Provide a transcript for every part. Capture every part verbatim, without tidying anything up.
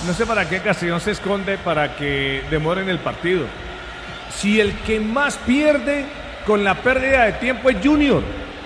no sé para qué Castellón se esconde para que demoren el partido. Si el que más pierde con la pérdida de tiempo es Junior.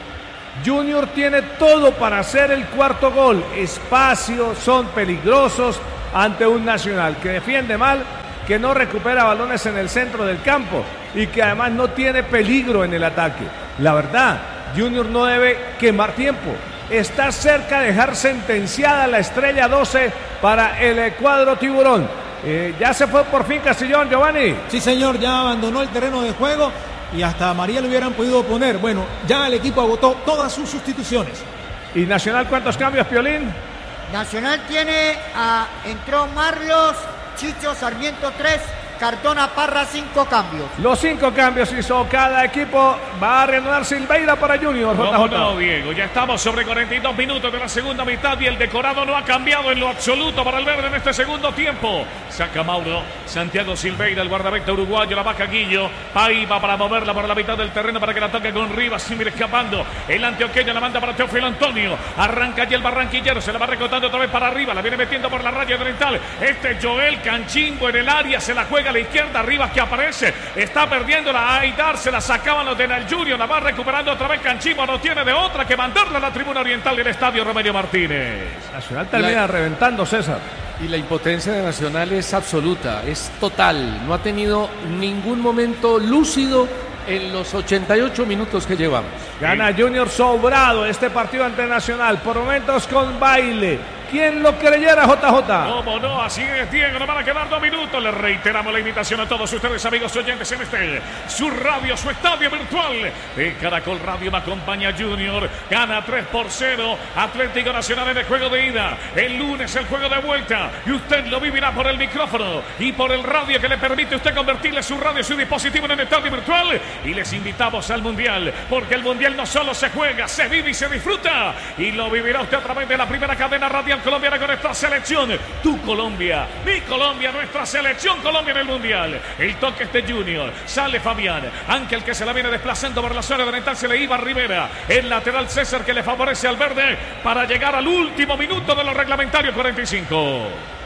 Junior tiene todo para hacer el cuarto gol. Espacio, son peligrosos ante un Nacional que defiende mal, que no recupera balones en el centro del campo y que además no tiene peligro en el ataque. La verdad, Junior no debe quemar tiempo. Está cerca de dejar sentenciada la estrella doce para el cuadro tiburón. Eh, ya se fue por fin Castellón, Giovanni. Sí, señor, ya abandonó el terreno de juego y hasta a María le hubieran podido poner. Bueno, ya el equipo agotó todas sus sustituciones. ¿Y Nacional cuántos cambios, Piolín? Nacional tiene a entró Marlos, Chicho, Sarmiento tres, Cardona, Parra, cinco cambios. Los cinco cambios hizo cada equipo. Va a reanudar Silveira para Junior. J J. No, Diego, ya estamos sobre cuarenta y dos minutos de la segunda mitad y el decorado no ha cambiado en lo absoluto para el verde en este segundo tiempo. Saca Mauro, Santiago Silveira, el guardameta uruguayo, la vaca Guillo. Ahí va para moverla por la mitad del terreno para que la toque con Rivas. Simir escapando. El antioqueño la manda para Teófilo Antonio. Arranca allí el barranquillero. Se la va recortando otra vez para arriba. La viene metiendo por la raya oriental. Este Joel Canchimbo en el área. Se la juega a la izquierda. Rivas que aparece. Está perdiéndola. A Aidar se la sacaban los de Nal Junior. La va recuperando otra vez Canchimbo. No tiene de otra que mandarla a la tribuna oriental del estadio Romelio Martínez. Nacional termina la... reventando, César. Y la impotencia de Nacional es absoluta, es total. No ha tenido ningún momento lúcido en los ochenta y ocho minutos que llevamos. Gana Junior sobrado este partido ante Nacional, por momentos con baile. ¿Quién lo creyera, J J? ¿Cómo no? Así es, Diego. Nos van a quedar dos minutos. Les reiteramos la invitación a todos ustedes, amigos oyentes, en este, su radio, su estadio virtual. De Caracol Radio me acompaña Junior. Gana tres por cero. Atlético Nacional en el juego de ida. El lunes el juego de vuelta. Y usted lo vivirá por el micrófono y por el radio que le permite a usted convertirle su radio, su dispositivo en el estadio virtual. Y les invitamos al Mundial, porque el Mundial no solo se juega, se vive y se disfruta. Y lo vivirá usted a través de la primera cadena radial colombiana con nuestra selección. Tu Colombia, mi Colombia, nuestra selección Colombia en el Mundial. El toque este Junior. Sale Fabián. Ángel que se la viene desplazando por la zona oriental. Se le iba a Rivera. El lateral César que le favorece al verde para llegar al último minuto de los reglamentarios cuarenta y cinco.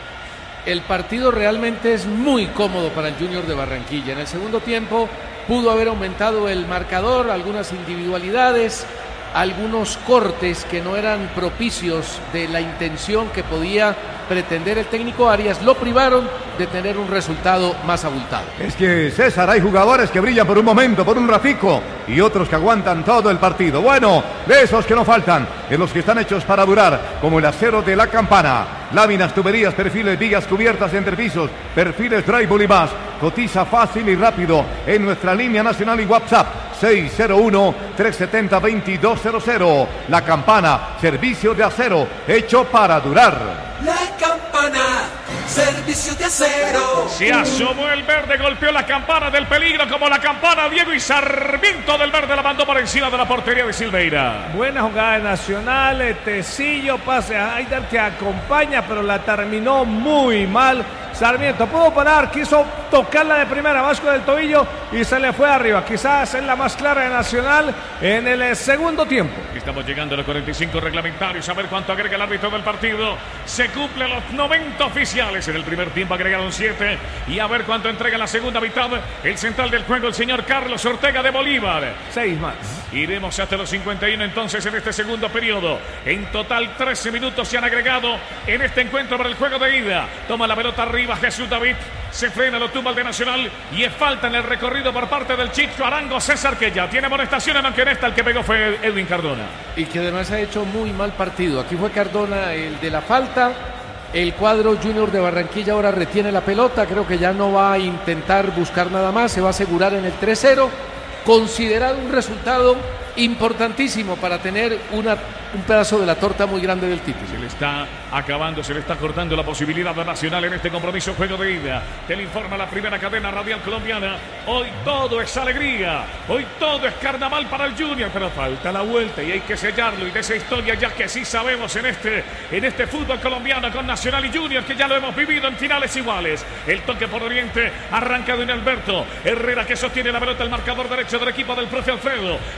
El partido realmente es muy cómodo para el Junior de Barranquilla. En el segundo tiempo pudo haber aumentado el marcador, algunas individualidades, algunos cortes que no eran propicios de la intención que podía pretender el técnico Arias, lo privaron de tener un resultado más abultado. Es que, César, hay jugadores que brillan por un momento, por un ratico, y otros que aguantan todo el partido. Bueno, de esos que no faltan, de los que están hechos para durar, como el acero de la Campana. Láminas, tuberías, perfiles, vigas cubiertas de entrepisos, perfiles, drywall y más. Cotiza fácil y rápido en nuestra línea nacional y WhatsApp seis cero uno, tres siete cero, dos dos cero cero. La Campana, servicio de acero hecho para durar. La Campana, servicio de acero. Se asomó el verde, golpeó la campana del peligro como la campana Diego y Sarmiento del verde la mandó por encima de la portería de Silveira. Buena jugada de Nacional, Tecillo, pase a Aidar que acompaña, pero la terminó muy mal. Sarmiento pudo parar, quiso tocarla de primera, vasco del tobillo y se le fue arriba. Quizás es la más clara de Nacional en el segundo tiempo. Estamos llegando a los cuarenta y cinco reglamentarios, a ver cuánto agrega el árbitro del partido. Se cumplen los noventa oficiales. En el primer tiempo agregaron siete y a ver cuánto entrega en la segunda mitad el central del juego, el señor Carlos Ortega de Bolívar. Seis más. Iremos hasta los cincuenta y uno entonces en este segundo periodo. En total trece minutos se han agregado en este encuentro para el juego de ida. Toma la pelota arriba Jesús David, se frena, lo tumba el de Nacional y es falta en el recorrido por parte del Chicho Arango. César que ya tiene amonestaciones, aunque en esta el que pegó fue Edwin Cardona. Y que además ha hecho muy mal partido. Aquí fue Cardona el de la falta. El cuadro Junior de Barranquilla ahora retiene la pelota, creo que ya no va a intentar buscar nada más, se va a asegurar en el tres cero, considerado un resultado importantísimo para tener una, un pedazo de la torta muy grande del título. Se le está acabando, se le está cortando la posibilidad de Nacional en este compromiso juego de ida. Te lo informa la primera cadena radial colombiana. Hoy todo es alegría, hoy todo es carnaval para el Junior, pero falta la vuelta y hay que sellarlo y de esa historia ya que sí sabemos en este, en este fútbol colombiano con Nacional y Junior, que ya lo hemos vivido en finales iguales. El toque por Oriente arranca de un Alberto Herrera que sostiene la pelota, el marcador derecho del equipo del profe Alfredo. Está ganando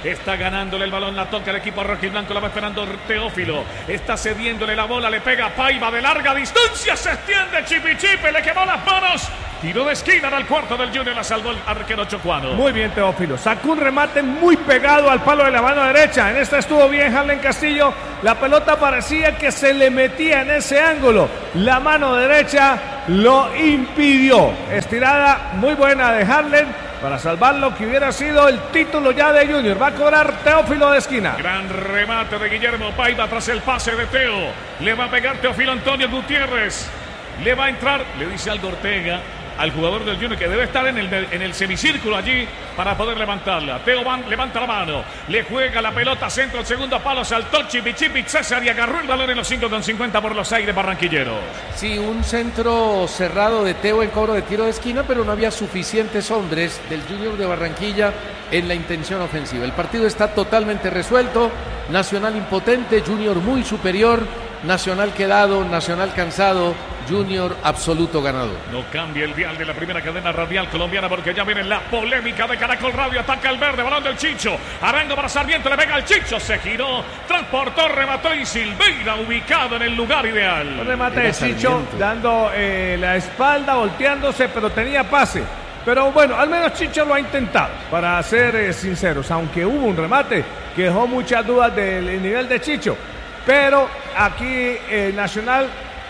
ganándole el balón, la toca el equipo rojiblanco, la va esperando Teófilo, está cediéndole la bola, le pega a Paiva de larga distancia, se extiende Chipichipe, le quemó las manos, tiro de esquina al cuarto del Junior, la salvó el arquero chocuano. Muy bien Teófilo, sacó un remate muy pegado al palo de la mano derecha, en esta estuvo bien Harlen Castillo, la pelota parecía que se le metía en ese ángulo, la mano derecha lo impidió, estirada muy buena de Harlen para salvar lo que hubiera sido el título ya de Junior. Va a cobrar Teófilo de esquina. Gran remate de Guillermo Paiva tras el pase de Teo. Le va a pegar Teófilo Antonio Gutiérrez. Le va a entrar, le dice algo Ortega al jugador del Junior que debe estar en el, en el semicírculo allí para poder levantarla. Teo Van levanta la mano, le juega la pelota centro, el segundo palo, saltó Chipichipi César y agarró el balón en los cinco con cincuenta por los aires barranquilleros. Sí, un centro cerrado de Teo en cobro de tiro de esquina, pero no había suficientes hombres del Junior de Barranquilla en la intención ofensiva. El partido está totalmente resuelto, Nacional impotente, Junior muy superior, Nacional quedado, Nacional cansado, Junior absoluto ganador. No cambia el dial de la primera cadena radial colombiana porque ya viene la polémica de Caracol Radio. Ataca el verde, balón del Chicho. Arango para Sarmiento, le pega al Chicho. Se giró, transportó, remató y Silveira ubicado en el lugar ideal. El remate de Chicho dando eh, la espalda, volteándose, pero tenía pase. Pero bueno, al menos Chicho lo ha intentado, para ser eh, sinceros, aunque hubo un remate que dejó muchas dudas del nivel de Chicho. Pero aquí eh, Nacional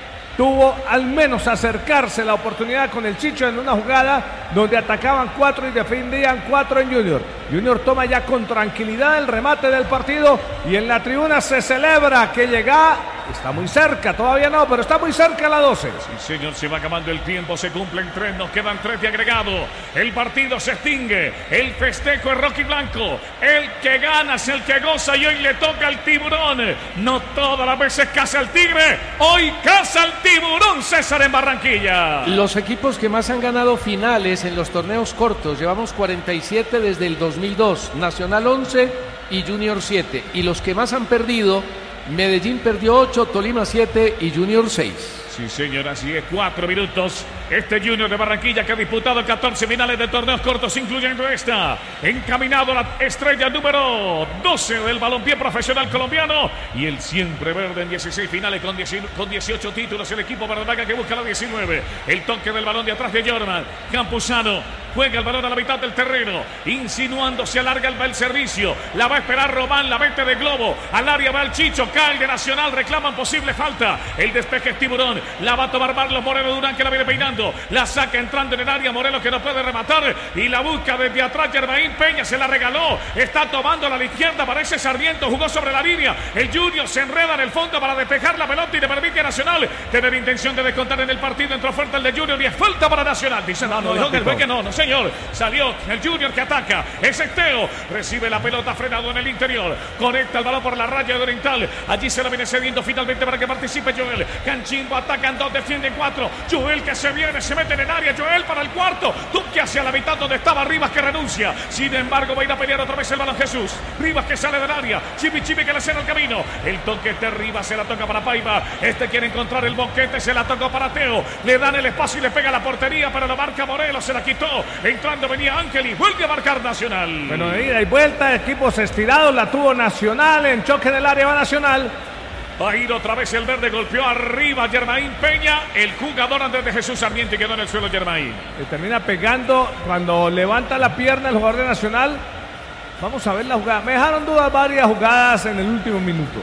tuvo al menos acercarse la oportunidad con el Chicho en una jugada donde atacaban cuatro y defendían cuatro en Junior. Junior toma ya con tranquilidad el remate del partido y en la tribuna se celebra que llega, está muy cerca, todavía no, pero está muy cerca la doce. Sí señor, se va acabando el tiempo, se cumplen tres, nos quedan tres de agregado, el partido se extingue, el festejo es rojiblanco, el que gana es el que goza y hoy le toca al tiburón, no todas las veces caza el tigre, hoy caza el tiburón César en Barranquilla. Los equipos que más han ganado finales en los torneos cortos, llevamos cuarenta y siete desde el dos mil dos, Nacional once y Junior siete, y los que más han perdido, Medellín perdió ocho, Tolima siete y Junior seis. Sí, señor, así es, cuatro minutos. Este Junior de Barranquilla que ha disputado catorce finales de torneos cortos, incluyendo esta. Encaminado a la estrella número doce del balompié profesional colombiano. Y el siempre verde en dieciséis finales con, diez, con dieciocho títulos. El equipo verdolaga que busca la diecinueve. El toque del balón de atrás de Jorman. Campuzano juega el balón a la mitad del terreno. Insinuando, se alarga el, el servicio. La va a esperar Román, la mete de globo. Al área va el Chicho, cae de Nacional. Reclaman posible falta. El despeje es Tiburón. La va a tomar Marlos Moreno Durán que la viene peinando. La saca entrando en el área. Morelos que no puede rematar. Y la busca desde atrás Germain Peña. Se la regaló. Está tomando a la izquierda. Parece Sarmiento. Jugó sobre la línea. El Junior se enreda en el fondo para despejar la pelota y le permite a Nacional tener intención de descontar en el partido. Entró fuerte el de Junior y es falta para Nacional. Dice no, no, dijo que el que no, no señor. Salió el Junior que ataca. Es Teo. Recibe la pelota frenado en el interior. Conecta el balón por la raya de Oriental. Allí se la viene cediendo finalmente para que participe Joel. Canchimbo atacan dos, defienden cuatro. Joel que se viene, se mete en el área. Joel para el cuarto. Duque hacia la mitad donde estaba Rivas que renuncia. Sin embargo, va a ir a pelear otra vez el balón Jesús. Rivas que sale del área. Chipi Chipi que le cierra el camino. El toque de Rivas se la toca para Paiva. Este quiere encontrar el boquete. Se la tocó para Teo. Le dan el espacio y le pega la portería. Pero la marca Morelos. Se la quitó. Entrando venía Ángel y vuelve a marcar Nacional. Bueno, de ida y vuelta. Equipos estirados. La tuvo Nacional. En choque del área va Nacional. Va a ir otra vez el verde, golpeó arriba Germain Peña, el jugador antes de Jesús Sarmiento y quedó en el suelo Germain. Le termina pegando cuando levanta la pierna el jugador de Nacional. Vamos a ver la jugada. Me dejaron dudas varias jugadas en el último minuto.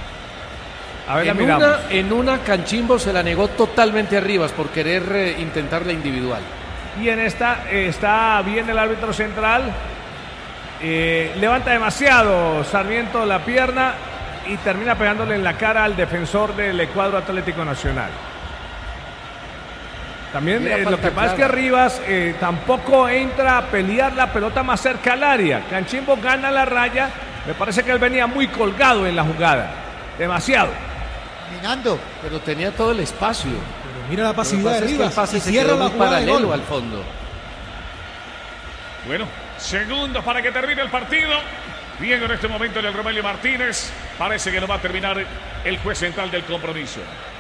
A ver, en, la miramos. Una, en una Canchimbo se la negó totalmente a Rivas por querer eh, intentar la individual. Y en esta eh, está bien el árbitro central. Eh, levanta demasiado Sarmiento la pierna y termina pegándole en la cara al defensor del cuadro Atlético Nacional. También eh, lo que pasa es que Rivas eh, tampoco entra a pelear la pelota más cerca al área. Canchimbo gana la raya. Me parece que él venía muy colgado en la jugada. Demasiado. Caminando. Pero tenía todo el espacio. Pero mira la pasividad de Rivas. Es que el pase y se cierra quedó la muy jugada paralelo al fondo. Bueno, segundos para que termine el partido. Bien en este momento el Romelio Martínez. Parece que no va a terminar el juez central del compromiso.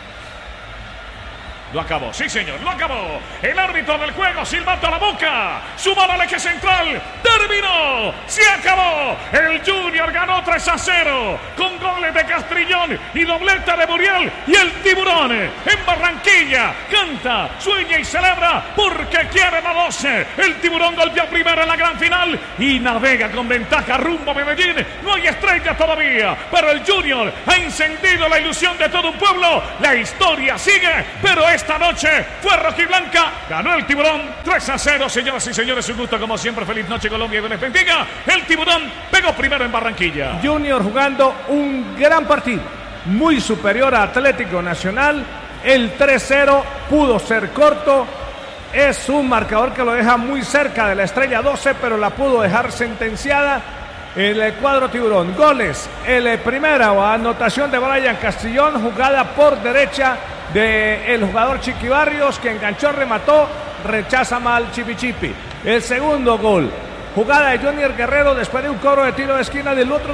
Lo acabó, sí señor, lo acabó. El árbitro del juego, silbato a la boca. Su mano al eje central. terminó, se acabó. El Junior ganó tres a cero con goles de Castrillón y doblete de Muriel. Y el Tiburón en Barranquilla canta, sueña y celebra porque quiere la doce. El Tiburón golpeó primero en la gran final y navega con ventaja rumbo a Medellín. No hay estrellas todavía, pero el Junior ha encendido la ilusión de todo un pueblo. La historia sigue, pero esta noche fue rojiblanca. Ganó el Tiburón tres a cero, señoras y señores. Un gusto como siempre. Feliz noche, Colombia, y Dios les bendiga. El Tiburón pegó primero en Barranquilla. Junior jugando un gran partido, muy superior a Atlético Nacional. El tres cero pudo ser corto. Es un marcador que lo deja muy cerca de la estrella doce, pero la pudo dejar sentenciada el cuadro Tiburón. Goles, el primera anotación de Brian Castrillón, jugada por derecha del jugador Chiqui Barrios, que enganchó, remató, rechaza mal Chipi Chipi. El segundo gol, jugada de Junior Guerrero después de un cobro de tiro de esquina del otro